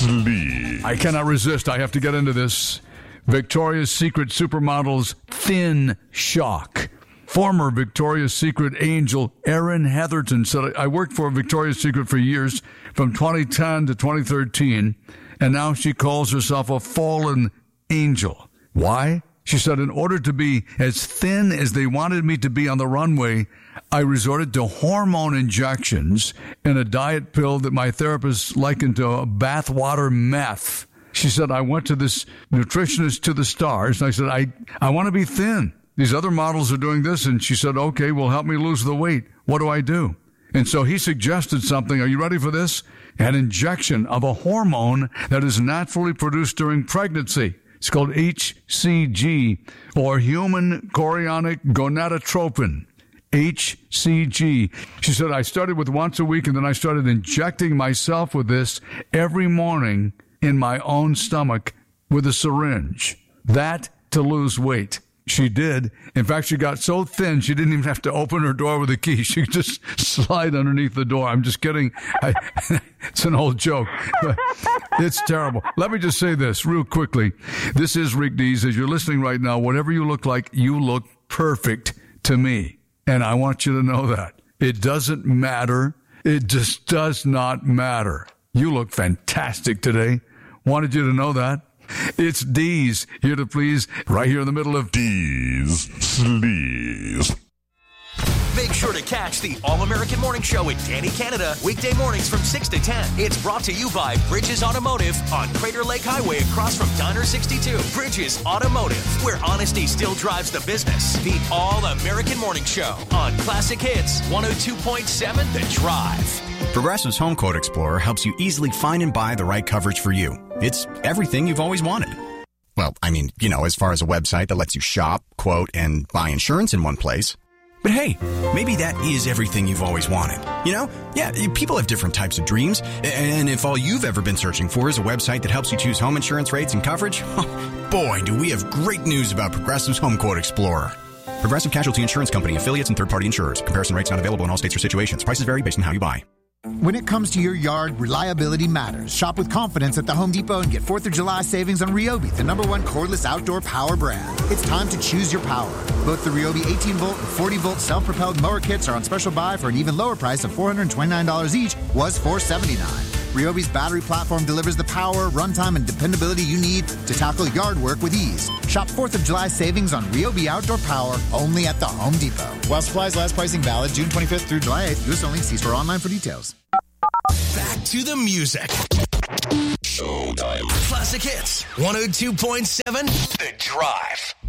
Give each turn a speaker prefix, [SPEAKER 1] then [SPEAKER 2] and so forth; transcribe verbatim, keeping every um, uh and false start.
[SPEAKER 1] Sleep. I cannot resist. I have to get into this. Victoria's Secret supermodel's thin shock. Former Victoria's Secret angel Erin Heatherton said, I worked for Victoria's Secret for years, from twenty ten to twenty thirteen, and now she calls herself a fallen angel. Why? She said, in order to be as thin as they wanted me to be on the runway, I resorted to hormone injections and a diet pill that my therapist likened to a bathwater meth. She said, I went to this nutritionist to the stars, and I said, I, I want to be thin. These other models are doing this, and she said, okay, well, help me lose the weight. What do I do? And so he suggested something. Are you ready for this? An injection of a hormone that is naturally produced during pregnancy. It's called H C G, or human chorionic gonadotropin. H C G. She said, I started with once a week, and then I started injecting myself with this every morning in my own stomach with a syringe. That to lose weight. She did. In fact, she got so thin, she didn't even have to open her door with a key. She could just slide underneath the door. I'm just kidding. I, it's an old joke. But it's terrible. Let me just say this real quickly. This is Rick Dees. As you're listening right now, whatever you look like, you look perfect to me. And I want you to know that. It doesn't matter. It just does not matter. You look fantastic today. Wanted you to know that. It's Dees, here to please, right here in the middle of Dees Sleaze.
[SPEAKER 2] Make sure to catch the All-American Morning Show with Danny Canada, weekday mornings from six to ten. It's brought to you by Bridges Automotive on Crater Lake Highway across from Diner sixty-two. Bridges Automotive, where honesty still drives the business. The All-American Morning Show on Classic Hits one oh two point seven The Drive.
[SPEAKER 3] Progressive's Home Quote Explorer helps you easily find and buy the right coverage for you. It's everything you've always wanted. Well, I mean, you know, as far as a website that lets you shop, quote, and buy insurance in one place. But hey, maybe that is everything you've always wanted. You know? Yeah, people have different types of dreams. And if all you've ever been searching for is a website that helps you choose home insurance rates and coverage, boy, do we have great news about Progressive's Home Quote Explorer. Progressive Casualty Insurance Company, affiliates, and third-party insurers. Comparison rates not available in all states or situations. Prices vary based on how you buy.
[SPEAKER 4] When it comes to your yard, reliability matters. Shop with confidence at the Home Depot and get fourth of July savings on Ryobi, the number one cordless outdoor power brand. It's time to choose your power. Both the Ryobi eighteen volt and forty volt self-propelled mower kits are on special buy for an even lower price of four hundred twenty-nine dollars each, was four hundred seventy-nine dollars. Ryobi's battery platform delivers the power, runtime, and dependability you need to tackle yard work with ease. Shop fourth of July savings on Ryobi outdoor power only at the Home Depot. While supplies last, pricing valid June twenty-fifth through July eighth. U S only. See store online for details.
[SPEAKER 2] Back to the music.
[SPEAKER 1] Showtime.
[SPEAKER 2] Classic Hits one oh two point seven The Drive.